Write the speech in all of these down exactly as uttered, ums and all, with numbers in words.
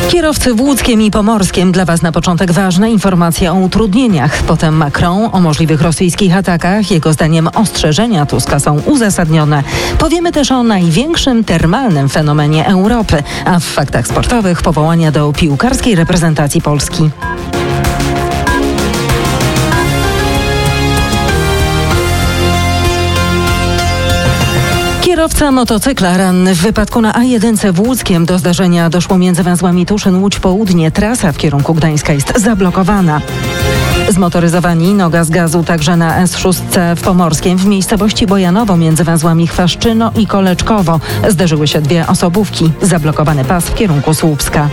Kierowcy w Łódzkiem i Pomorskiem. Dla Was na początek ważne informacje o utrudnieniach. Potem Macron o możliwych rosyjskich atakach. Jego zdaniem ostrzeżenia Tuska są uzasadnione. Powiemy też o największym termalnym fenomenie Europy. A w faktach sportowych powołania do piłkarskiej reprezentacji Polski. Kierowca motocykla ranny w wypadku na A jeden w Łódzkiem. Do zdarzenia doszło między węzłami Tuszyn-Łódź Południe. Trasa w kierunku Gdańska jest zablokowana. Zmotoryzowani noga z gazu także na S sześć w Pomorskiem. W miejscowości Bojanowo między węzłami Chwaszczyno i Koleczkowo zderzyły się dwie osobówki. Zablokowany pas w kierunku Słupska.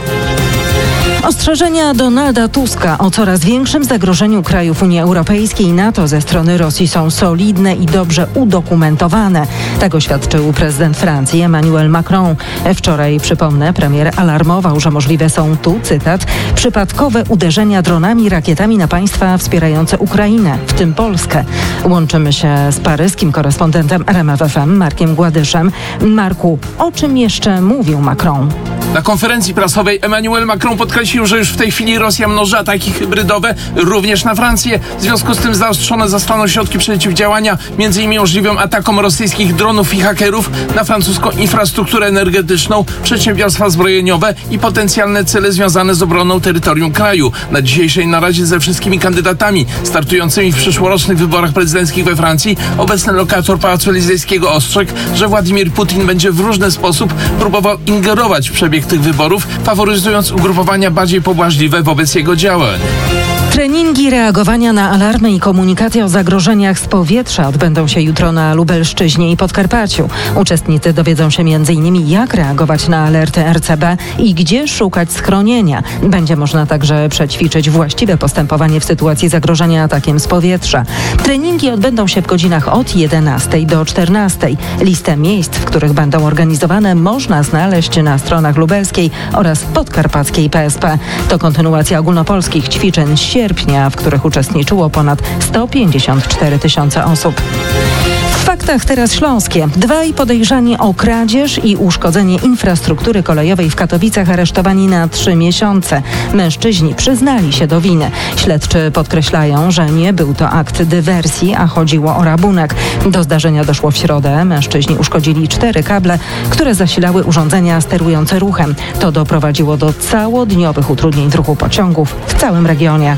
Ostrzeżenia Donalda Tuska o coraz większym zagrożeniu krajów Unii Europejskiej i NATO ze strony Rosji są solidne i dobrze udokumentowane. Tak oświadczył prezydent Francji Emmanuel Macron. Wczoraj, przypomnę, premier alarmował, że możliwe są tu, cytat, przypadkowe uderzenia dronami, rakietami na państwa wspierające Ukrainę, w tym Polskę. Łączymy się z paryskim korespondentem R M F F M Markiem Gładyszem. Marku, o czym jeszcze mówił Macron? Na konferencji prasowej Emmanuel Macron podkreślił, że już w tej chwili Rosja mnoży ataki hybrydowe również na Francję. W związku z tym zaostrzone zostaną środki przeciwdziałania, między innymi możliwym atakom rosyjskich dronów i hakerów na francuską infrastrukturę energetyczną, przedsiębiorstwa zbrojeniowe i potencjalne cele związane z obroną terytorium kraju. Na dzisiejszej naradzie ze wszystkimi kandydatami startującymi w przyszłorocznych wyborach prezydenckich we Francji obecny lokator Pałacu Elizejskiego ostrzegł, że Władimir Putin będzie w różny sposób próbował ingerować w przebieg tych wyborów, faworyzując ugrupowania bardziej pobłażliwe wobec jego działań. Treningi reagowania na alarmy i komunikacja o zagrożeniach z powietrza odbędą się jutro na Lubelszczyźnie i Podkarpaciu. Uczestnicy dowiedzą się między innymi, jak reagować na alerty R C B i gdzie szukać schronienia. Będzie można także przećwiczyć właściwe postępowanie w sytuacji zagrożenia atakiem z powietrza. Treningi odbędą się w godzinach od jedenastej do czternastej. Listę miejsc, w których będą organizowane, można znaleźć na stronach lubelskiej oraz podkarpackiej P S P. To kontynuacja ogólnopolskich ćwiczeń z sierpnia, w których uczestniczyło ponad sto pięćdziesiąt cztery tysiące osób. W faktach teraz śląskie. Dwaj podejrzani o kradzież i uszkodzenie infrastruktury kolejowej w Katowicach aresztowani na trzy miesiące. Mężczyźni przyznali się do winy. Śledczy podkreślają, że nie był to akt dywersji, a chodziło o rabunek. Do zdarzenia doszło w środę. Mężczyźni uszkodzili cztery kable, które zasilały urządzenia sterujące ruchem. To doprowadziło do całodniowych utrudnień w ruchu pociągów w całym regionie.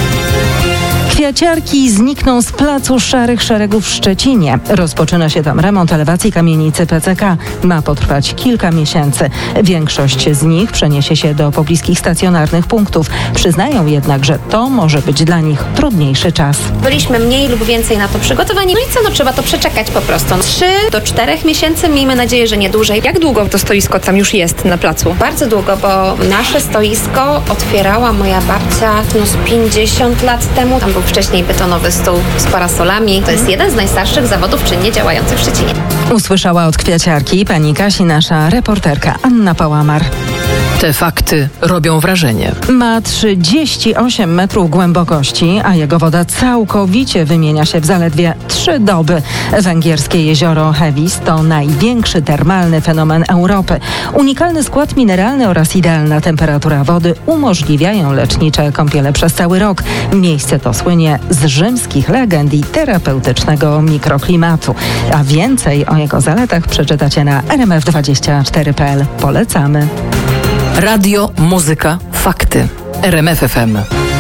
Kwiaciarki znikną z placu Szarych Szeregów w Szczecinie. Rozpoczyna się tam remont elewacji kamienicy P C K. Ma potrwać kilka miesięcy. Większość z nich przeniesie się do pobliskich stacjonarnych punktów. Przyznają jednak, że to może być dla nich trudniejszy czas. Byliśmy mniej lub więcej na to przygotowani. No i co, no trzeba to przeczekać po prostu. Trzy do czterech miesięcy, miejmy nadzieję, że nie dłużej. Jak długo to stoisko tam już jest na placu? Bardzo długo, bo nasze stoisko otwierała moja babcia no z pięćdziesiąt lat temu. Tam był wcześniej betonowy stół z parasolami. To jest jeden z najstarszych zawodów czynnie działających w Szczecinie. Usłyszała od kwiaciarki pani Kasi nasza reporterka Anna Pałamar. Te fakty robią wrażenie. Ma trzydzieści osiem metrów głębokości, a jego woda całkowicie wymienia się w zaledwie trzy doby. Węgierskie jezioro Hevis to największy termalny fenomen Europy. Unikalny skład mineralny oraz idealna temperatura wody umożliwiają lecznicze kąpiele przez cały rok. Miejsce to słynie z rzymskich legend i terapeutycznego mikroklimatu. A więcej o jego zaletach przeczytacie na R M F dwadzieścia cztery kropka p l. Polecamy. Radio, muzyka, fakty. R M F F M.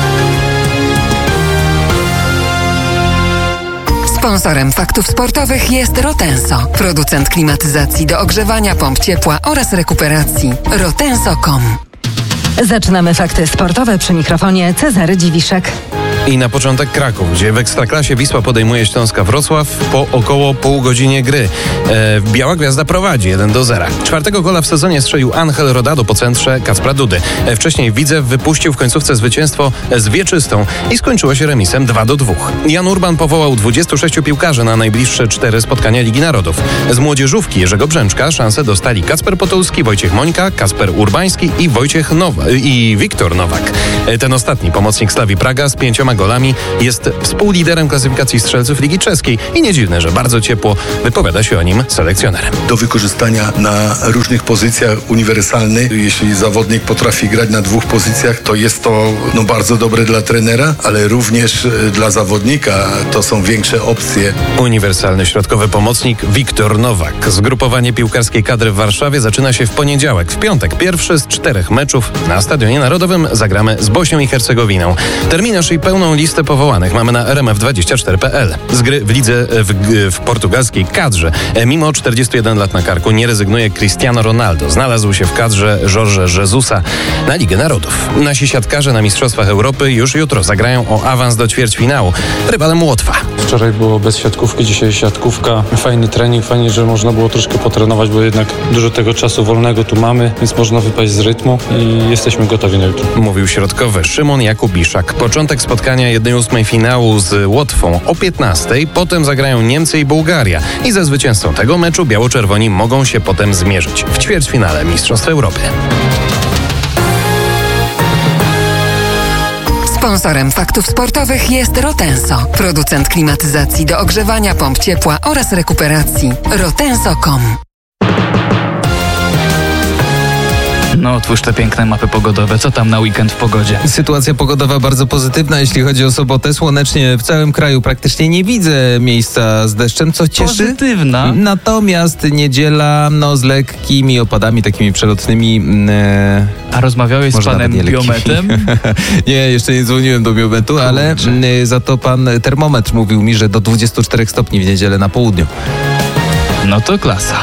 Sponsorem faktów sportowych jest Rotenso, producent klimatyzacji do ogrzewania, pomp ciepła oraz rekuperacji. rotenso kropka com. Zaczynamy fakty sportowe, przy mikrofonie Cezary Dziwiszek. I na początek Kraków, gdzie w Ekstraklasie Wisła podejmuje Śląska Wrocław po około pół godzinie gry. E, Biała Gwiazda prowadzi jeden do zera. Czwartego gola w sezonie strzelił Angel Rodado po centrze Kacpra Dudy. E, wcześniej Widzew wypuścił w końcówce zwycięstwo z Wieczystą i skończyło się remisem dwa do dwóch. Jan Urban powołał dwudziestu sześciu piłkarzy na najbliższe cztery spotkania Ligi Narodów. Z młodzieżówki Jerzego Brzęczka szansę dostali Kacper Potulski, Wojciech Mońka, Kasper Urbański i Wojciech Nowa- i Wiktor Nowak. E, ten ostatni pomocnik Slawii Praga z pięcioma pięcioma golami jest współliderem klasyfikacji strzelców Ligi Czeskiej i nie dziwne, że bardzo ciepło wypowiada się o nim selekcjoner. Do wykorzystania na różnych pozycjach uniwersalny. Jeśli zawodnik potrafi grać na dwóch pozycjach, to jest to no, bardzo dobre dla trenera, ale również dla zawodnika to są większe opcje. Uniwersalny środkowy pomocnik Wiktor Nowak. Zgrupowanie piłkarskiej kadry w Warszawie zaczyna się w poniedziałek. W piątek pierwszy z czterech meczów na Stadionie Narodowym zagramy z Bośnią i Hercegowiną. Terminarz i pełną listę powołanych mamy na r m f dwadzieścia cztery kropka p l. Z gry w lidze w, w portugalskiej kadrze. Mimo czterdziestu jeden lat na karku nie rezygnuje Cristiano Ronaldo. Znalazł się w kadrze Jorge Jesusa na Ligę Narodów. Nasi siatkarze na Mistrzostwach Europy już jutro zagrają o awans do ćwierćfinału. Rywalem Łotwa. Wczoraj było bez siatkówki, dzisiaj siatkówka. Fajny trening, fajnie, że można było troszkę potrenować, bo jednak dużo tego czasu wolnego tu mamy, więc można wypaść z rytmu i jesteśmy gotowi na jutro. Mówił środkowy Szymon Jakubiszak. Początek spotkania jednej ósmej finału z Łotwą o piętnastej. Potem zagrają Niemcy i Bułgaria. I ze zwycięzcą tego meczu biało-czerwoni mogą się potem zmierzyć w ćwierćfinale Mistrzostw Europy. Sponsorem Faktów Sportowych jest Rotenso, producent klimatyzacji do ogrzewania, pomp ciepła oraz rekuperacji. rotenso kropka com. No, otwórz te piękne mapy pogodowe. Co tam na weekend w pogodzie? Sytuacja pogodowa bardzo pozytywna, jeśli chodzi o sobotę. Słonecznie w całym kraju praktycznie nie widzę miejsca z deszczem, co cieszy. Pozytywna. Natomiast niedziela, no z lekkimi opadami, takimi przelotnymi. E, A rozmawiałeś z panem Biometem? Nie, jeszcze nie dzwoniłem do Biometu, Kurczę. ale e, za to pan termometr mówił mi, że do dwudziestu czterech stopni w niedzielę na południu. No to klasa.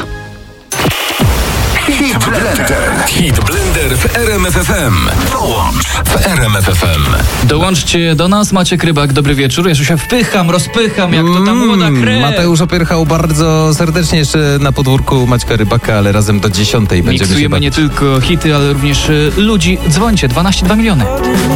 Hit Blender. Hit Blender w R M F F M. Dołącz w R M F F M. Dołączcie do nas. Maciek Rybak, dobry wieczór. Ja się wpycham, rozpycham, jak to ta młoda krew. Mateusz Opierchał bardzo serdecznie jeszcze na podwórku Maćka Rybaka, ale razem do dziesiątej będziemy się Miksujemy nie tylko hity, ale również ludzi. Dzwońcie, dwanaście dwa miliony.